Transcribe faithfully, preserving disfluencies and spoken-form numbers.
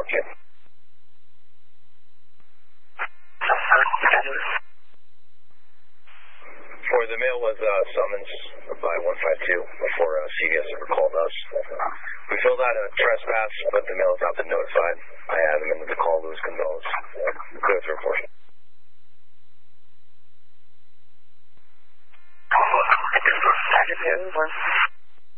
report you. For the mail was uh, summons by one five two before uh, C V S ever called us. We filled out a trespass, but the mail has not been notified. I have him in the call, Luis Gonzalez. Clear to report. One.